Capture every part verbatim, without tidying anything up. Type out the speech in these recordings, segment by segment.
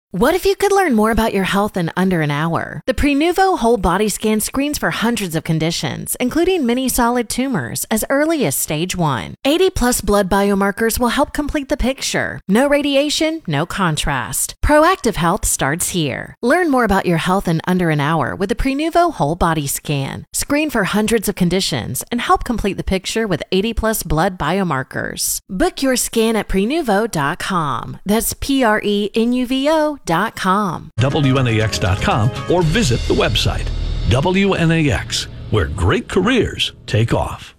What if you could learn more about your health in under an hour? The Prenuvo Whole Body Scan screens for hundreds of conditions, including many solid tumors, as early as stage one. eighty plus blood biomarkers will help complete the picture. No radiation, no contrast. Proactive health starts here. Learn more about your health in under an hour with the Prenuvo Whole Body Scan. Screen for hundreds of conditions and help complete the picture with eighty plus blood biomarkers. Book your scan at prenuvo dot com. That's P R E N U V O dot com. W N A X dot com or visit the website W N A X, where great careers take off.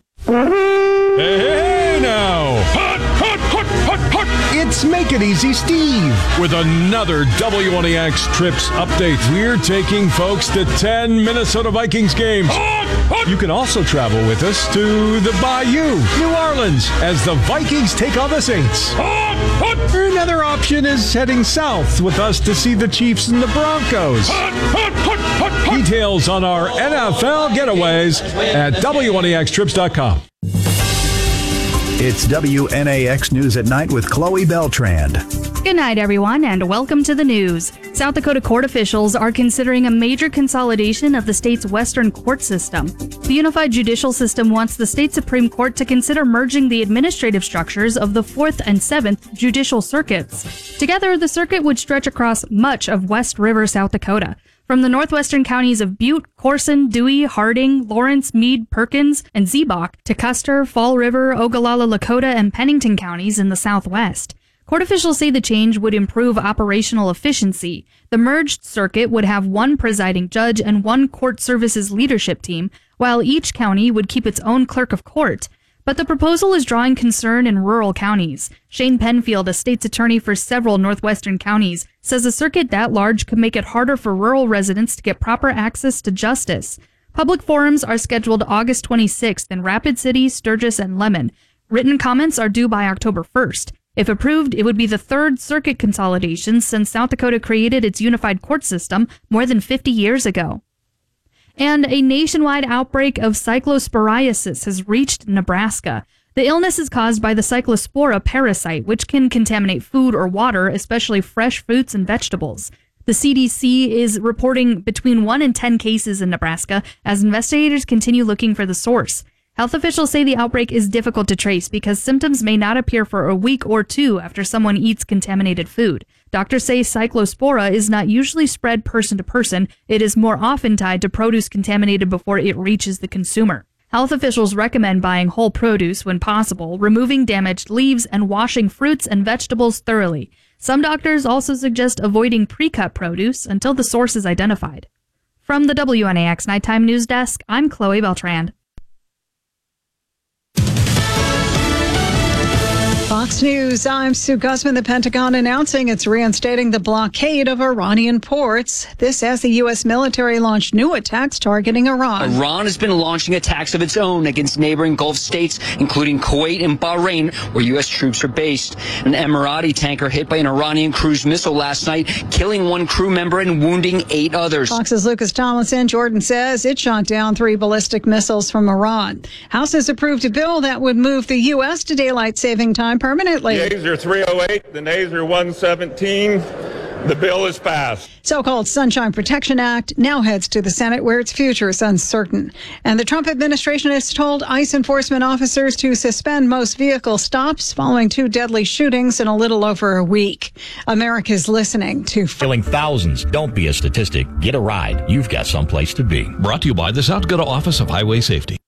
Hey now! Hot, hot, hot, hot, hot! It's Make It Easy Steve with another W N A X Trips update. We're taking folks to ten Minnesota Vikings games. Hot, hot! You can also travel with us to the Bayou, New Orleans, as the Vikings take on the Saints. Hot, hot! Another option is heading south with us to see the Chiefs and the Broncos. Hot, hot, hot, hot, hot! Details on our N F L getaways at W N A X trips dot com. It's W N A X News at Night with Chloe Beltrand. Good night, everyone, and welcome to the news. South Dakota court officials are considering a major consolidation of the state's western court system. The unified judicial system wants the state Supreme Court to consider merging the administrative structures of the fourth and seventh judicial circuits. Together, the circuit would stretch across much of West River, South Dakota. From the northwestern counties of Butte, Corson, Dewey, Harding, Lawrence, Meade, Perkins, and Ziebach to Custer, Fall River, Ogallala, Lakota, and Pennington counties in the southwest. Court officials say the change would improve operational efficiency. The merged circuit would have one presiding judge and one court services leadership team, while each county would keep its own clerk of court. But the proposal is drawing concern in rural counties. Shane Penfield, a state's attorney for several northwestern counties, says a circuit that large could make it harder for rural residents to get proper access to justice. Public forums are scheduled August twenty-sixth in Rapid City, Sturgis, and Lemon. Written comments are due by October first. If approved, it would be the third circuit consolidation since South Dakota created its unified court system more than fifty years ago. And a nationwide outbreak of cyclosporiasis has reached Nebraska. The illness is caused by the cyclospora parasite, which can contaminate food or water, especially fresh fruits and vegetables. The C D C is reporting between one and ten cases in Nebraska as investigators continue looking for the source. Health officials say the outbreak is difficult to trace because symptoms may not appear for a week or two after someone eats contaminated food. Doctors say cyclospora is not usually spread person to person. It is more often tied to produce contaminated before it reaches the consumer. Health officials recommend buying whole produce when possible, removing damaged leaves, and washing fruits and vegetables thoroughly. Some doctors also suggest avoiding pre-cut produce until the source is identified. From the W N A X Nighttime News Desk, I'm Chloe Beltrand. Fox News, I'm Sue Guzman. The Pentagon announcing it's reinstating the blockade of Iranian ports. This as the U S military launched new attacks targeting Iran. Iran has been launching attacks of its own against neighboring Gulf states, including Kuwait and Bahrain, where U S troops are based. An Emirati tanker hit by an Iranian cruise missile last night, killing one crew member and wounding eight others. Fox's Lucas Tomlinson. Jordan says it shot down three ballistic missiles from Iran. House has approved a bill that would move the U S to daylight saving time permanently. The yeas are three oh eight, the nays are one seventeen. The bill is passed. So-called Sunshine Protection Act now heads to the Senate, where its future is uncertain. And the Trump administration has told ICE enforcement officers to suspend most vehicle stops following two deadly shootings in a little over a week. America's listening to... Killing thousands. Don't be a statistic. Get a ride. You've got someplace to be. Brought to you by the South Dakota Office of Highway Safety.